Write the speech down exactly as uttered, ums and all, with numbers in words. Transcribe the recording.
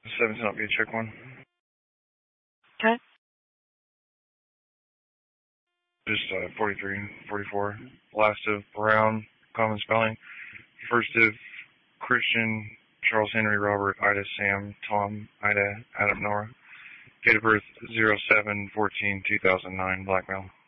Seven not be a check one. Okay. Just uh, forty-three, forty-four. Last of Brown, common spelling. First of Christian, Charles Henry, Robert, Ida, Sam, Tom, Ida, Adam, Nora. Date of birth zero seven fourteen two thousand nine. Blackmail.